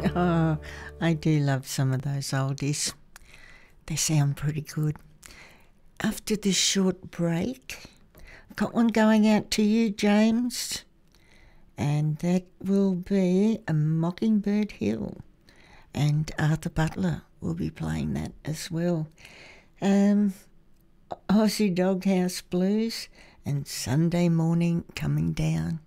Oh, I do love some of those oldies. They sound pretty good. After this short break, I've got one going out to you, James, and that will be A Mockingbird Hill, and Arthur Butler will be playing that as well. Aussie Doghouse Blues and Sunday Morning Coming Down.